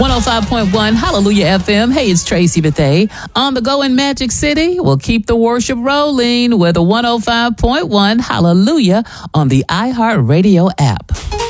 105.1 Hallelujah FM. Hey, it's Tracy Bethea. On the go in Magic City, we'll keep the worship rolling with a 105.1 Hallelujah on the iHeartRadio app.